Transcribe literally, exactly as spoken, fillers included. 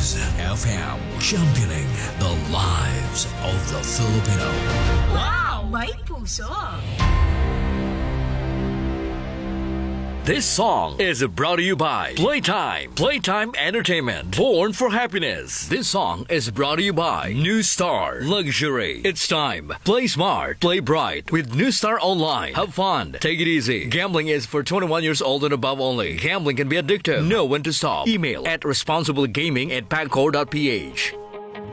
News F M, championing the lives of the Filipino. Wow! May puso! This song is brought to you by Playtime. Playtime Entertainment. Born for happiness. This song is brought to you by New Star Luxury. It's time. Play smart. Play bright. With New Star Online. Have fun. Take it easy. Gambling is for twenty-one years old and above only. Gambling can be addictive. Know when to stop. Email at responsiblegaming at pagcor dot p h.